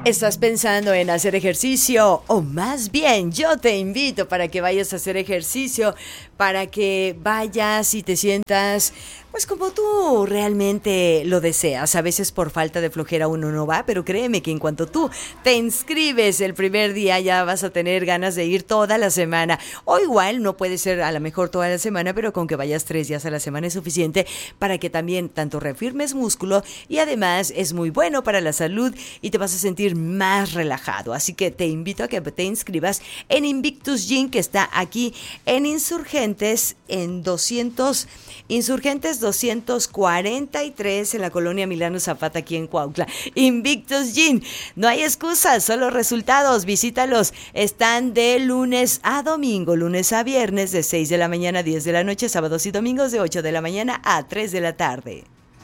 ¿Estás pensando en hacer ejercicio? O más bien, yo te invito para que vayas a hacer ejercicio, para que vayas y te sientas pues como tú realmente lo deseas. A veces por falta de flojera uno no va, pero créeme que en cuanto tú te inscribes el primer día ya vas a tener ganas de ir toda la semana. O igual no puede ser a lo mejor toda la semana, pero con que vayas 3 días a la semana es suficiente para que también tanto reafirmes músculo y además es muy bueno para la salud y te vas a sentir más relajado. Así que te invito a que te inscribas en Invictus Gym, que está aquí en Insurgentes, en Insurgentes 243 en la colonia Emiliano Zapata, aquí en Cuautla. Invictus Gym, no hay excusas, solo resultados. Visítalos, están de lunes a domingo, lunes a viernes de 6 de la mañana a 10 de la noche, sábados y domingos de 8 de la mañana a 3 de la tarde.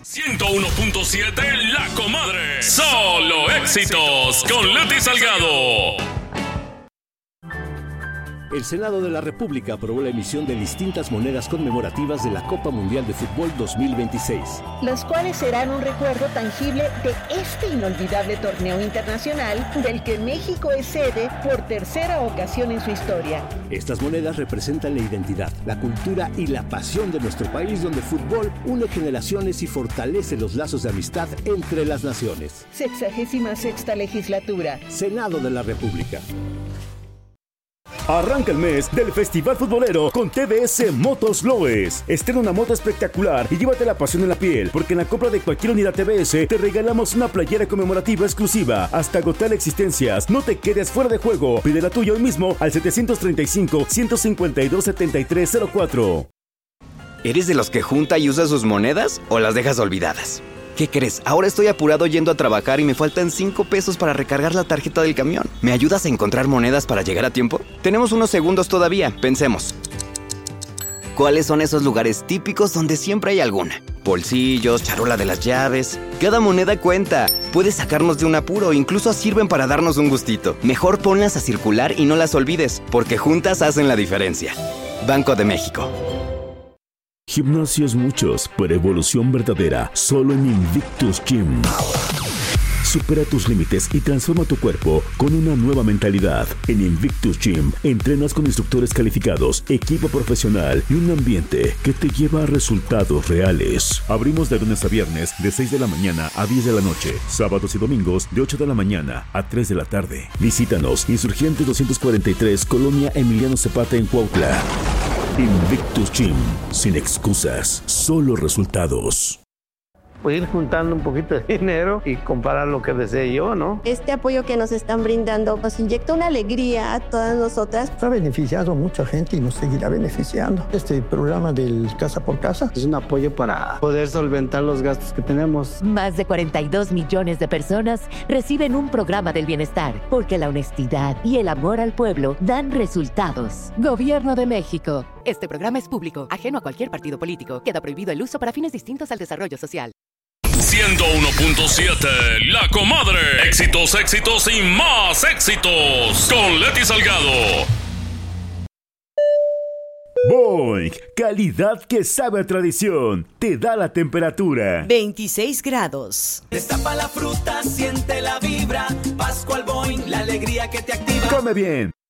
101.7 La Comadre. Solo éxitos con Leti Salgado. El Senado de la República aprobó la emisión de distintas monedas conmemorativas de la Copa Mundial de Fútbol 2026. Las cuales serán un recuerdo tangible de este inolvidable torneo internacional del que México es sede por tercera ocasión en su historia. Estas monedas representan la identidad, la cultura y la pasión de nuestro país, donde el fútbol une generaciones y fortalece los lazos de amistad entre las naciones. 66ª legislatura. Senado de la República. Arranca el mes del Festival Futbolero con TBS Motos Loes. Estrena una moto espectacular y llévate la pasión en la piel, porque en la compra de cualquier unidad TBS te regalamos una playera conmemorativa exclusiva hasta agotar existencias. No te quedes fuera de juego. Pide la tuya hoy mismo al 735-152-7304. ¿Eres de los que junta y usa sus monedas o las dejas olvidadas? ¿Qué crees? Ahora estoy apurado yendo a trabajar y me faltan 5 pesos para recargar la tarjeta del camión. ¿Me ayudas a encontrar monedas para llegar a tiempo? Tenemos unos segundos todavía, pensemos. ¿Cuáles son esos lugares típicos donde siempre hay alguna? Bolsillos, charola de las llaves. Cada moneda cuenta. Puede sacarnos de un apuro, incluso sirven para darnos un gustito. Mejor ponlas a circular y no las olvides, porque juntas hacen la diferencia. Banco de México. Gimnasios muchos, pero evolución verdadera, solo en Invictus Gym. Supera tus límites y transforma tu cuerpo con una nueva mentalidad. En Invictus Gym, entrenas con instructores calificados, equipo profesional y un ambiente que te lleva a resultados reales. Abrimos de lunes a viernes de 6 de la mañana a 10 de la noche, sábados y domingos de 8 de la mañana a 3 de la tarde. Visítanos, Insurgentes 243, Colonia Emiliano Zapata en Cuautla. Invictus Gym, sin excusas, solo resultados. Pues ir juntando un poquito de dinero y comprar lo que desee yo, ¿no? Este apoyo que nos están brindando nos inyecta una alegría a todas nosotras. Ha beneficiado a mucha gente y nos seguirá beneficiando. Este programa del Casa por Casa es un apoyo para poder solventar los gastos que tenemos. Más de 42 millones de personas reciben un programa del bienestar, porque la honestidad y el amor al pueblo dan resultados. Gobierno de México. Este programa es público, ajeno a cualquier partido político. Queda prohibido el uso para fines distintos al desarrollo social. 101.7 La Comadre. Éxitos, éxitos y más éxitos con Leti Salgado. Boing, calidad que sabe a tradición. Te da la temperatura. 26 grados. Destapa la fruta, siente la vibra. Pascual Boing, la alegría que te activa. Come bien,